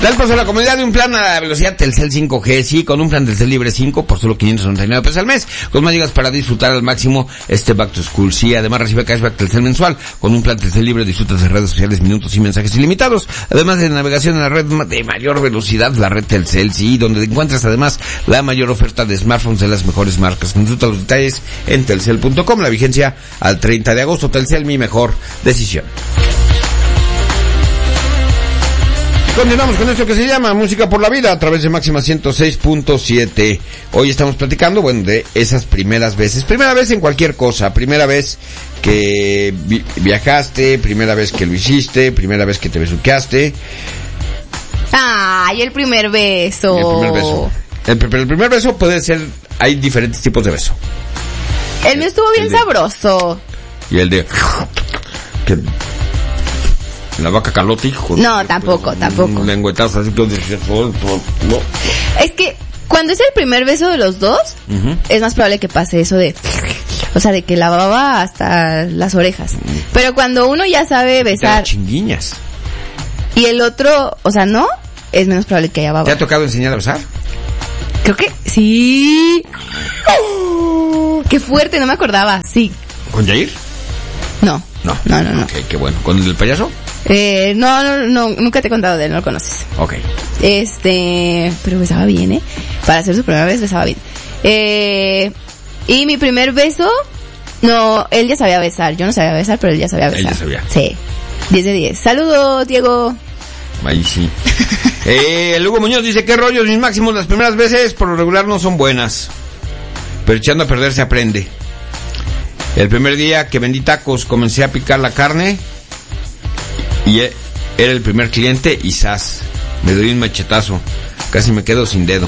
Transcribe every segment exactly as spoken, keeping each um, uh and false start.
Da el paso a la comunidad de un plan a la velocidad Telcel cinco G, sí, con un plan Telcel Libre cinco por solo quinientos noventa y nueve pesos al mes, con más gigas para disfrutar al máximo este Back to School, sí, además recibe cashback Telcel mensual, con un plan Telcel Libre disfrutas de redes sociales, minutos y mensajes ilimitados, además de navegación en la red de mayor velocidad, la red Telcel, sí, donde encuentras además la mayor oferta de smartphones de las mejores marcas. Consulta los detalles en telcel punto com, la vigencia al treinta de agosto, Telcel, mi mejor decisión. Continuamos con esto que se llama Música por la Vida a través de Máxima ciento seis punto siete. Hoy estamos platicando, bueno, de esas primeras veces. Primera vez en cualquier cosa. Primera vez que vi- viajaste, primera vez que lo hiciste, primera vez que te besuqueaste. Ay, el primer beso. El primer beso. El, pr- el primer beso puede ser, hay diferentes tipos de beso. El mío estuvo bien El de- sabroso. Y el de... que la vaca Carlota, hijo. No, tampoco, un, tampoco. Un lengüetazo así que... No. Es que cuando es el primer beso de los dos, Uh-huh. es más probable que pase eso de... O sea, de que la baba hasta las orejas. Pero cuando uno ya sabe besar Chinguiñas. y el otro, o sea, no, es menos probable que haya baba. ¿Te ha tocado enseñar a besar? Creo que sí. Oh, qué fuerte, no me acordaba. Sí. ¿Con Jair? No. No. No, no, no. Ok, qué bueno. ¿Con el del payaso? Eh, no, no, no, nunca te he contado de él, no lo conoces. Ok. Este, pero besaba bien, ¿eh? Para hacer su primera vez besaba bien. Eh, y mi primer beso, no, él ya sabía besar. Yo no sabía besar, pero él ya sabía besar. Él ya sabía. Sí. diez de diez. Saludos, Diego. Ahí sí. eh, Lugo Muñoz dice, ¿qué rollos? Mis máximos las primeras veces por lo regular no son buenas. Pero echando a perder se aprende. El primer día que vendí tacos comencé a picar la carne y e- era el primer cliente y ¡zas! Me doy un machetazo. Casi me quedo sin dedo.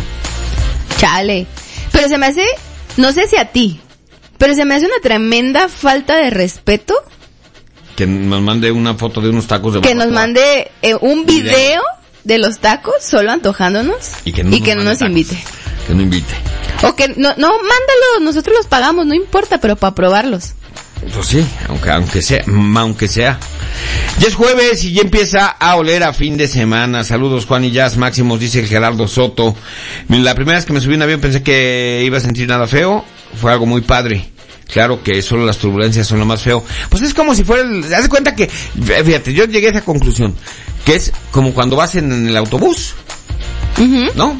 Chale. Pero se me hace, no sé si a ti, pero se me hace una tremenda falta de respeto Que nos mande una foto de unos tacos de que nos barbacoa. mande eh, un Video. video de los tacos solo antojándonos Y que no, y que no mande nos tacos. invite. Que no invite. O que no, no, mándalo, nosotros los pagamos, no importa, pero para probarlos. Pues sí, aunque, aunque sea, mm, aunque sea. Ya es jueves y ya empieza a oler a fin de semana. Saludos Juan y Jazz Máximos, dice Gerardo Soto. La primera vez que me subí a un avión pensé que iba a sentir nada feo. Fue algo muy padre. Claro que solo las turbulencias son lo más feo. Pues es como si fuera el... Haz de cuenta que... Fíjate, yo llegué a esa conclusión. Que es como cuando vas en, en el autobús. Uh-huh. ¿No?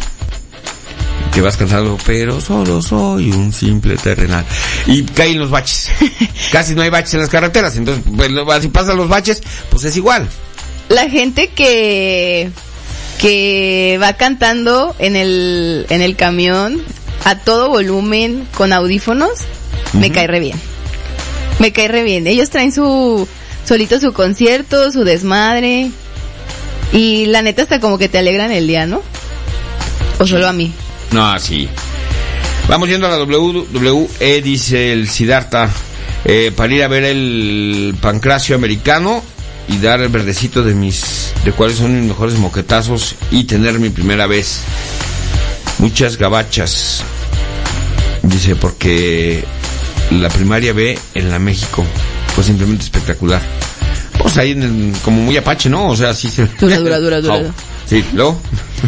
Que vas cansado, pero solo soy un simple terrenal. Y caen los baches. Casi no hay baches en las carreteras. Entonces, pues, si pasan los baches, pues es igual. La gente que que va cantando en el en el camión a todo volumen con audífonos, uh-huh. me cae re bien. Me cae re bien. Ellos traen su solito su concierto, su desmadre. Y la neta hasta como que te alegran el día, ¿no? O solo a mí. No, sí. Vamos yendo a la W W E, dice el Siddhartha, eh, para ir a ver el pancracio americano y dar el verdecito de mis, de cuáles son mis mejores moquetazos y tener mi primera vez. Muchas gabachas. Dice, porque la primaria B en la México fue simplemente espectacular. Pues ahí en el, como muy apache, ¿no? O sea, sí se... Dura, dura, dura, dura. Oh. Sí, luego.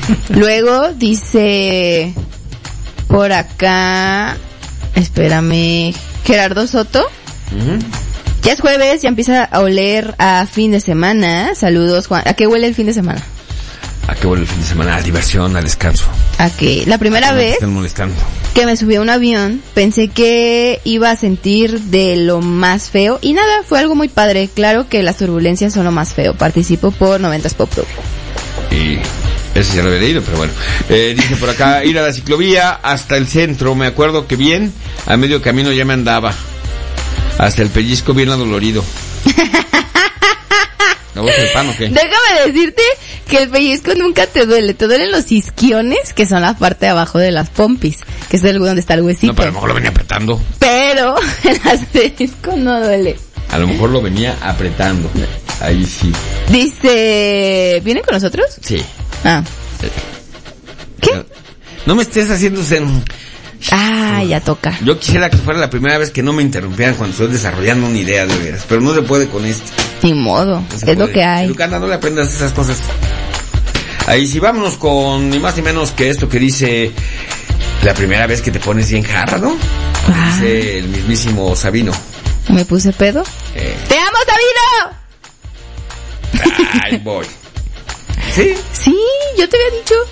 Luego dice por acá, espérame, Gerardo Soto. Uh-huh. Ya es jueves, ya empieza a oler a fin de semana. Saludos, Juan. ¿A qué huele el fin de semana? ¿A qué vuelve el fin de semana? A diversión, a descanso. A que la primera No me vez están molestando. que me subí a un avión, pensé que iba a sentir de lo más feo y nada, fue algo muy padre. Claro que las turbulencias son lo más feo. Participo por noventas Pop Tour. Y ese ya lo había leído, pero bueno. Eh, dice por acá, ir a la ciclovía hasta el centro. Me acuerdo que bien, a medio camino ya me andaba. Hasta el pellizco bien adolorido. ¿La voz del pan o qué? Déjame decirte que el pellizco nunca te duele. Te duelen los isquiones, que son la parte de abajo de las pompis, que es el donde está el huesito. No, pero a lo mejor lo venía apretando. Pero el asterisco no duele. A lo mejor lo venía apretando. Ahí sí. Dice, ¿vienen con nosotros? Sí. Ah. ¿Qué? No, no me estés haciendo sen... Ah, ya toca. Yo quisiera que fuera la primera vez que no me interrumpieran cuando estoy desarrollando una idea de veras, pero no se puede con esto. Ni modo, No es se lo puede. que hay. Lucana, no le aprendas esas cosas. Ahí sí, vámonos con ni más ni menos que esto que dice la primera vez que te pones bien jarra, ¿no? Ah. Dice el mismísimo Sabino. ¿Me puse pedo? Eh. ¡Te amo, Sabino! Ay, voy. ¿Sí? Sí, yo te había dicho.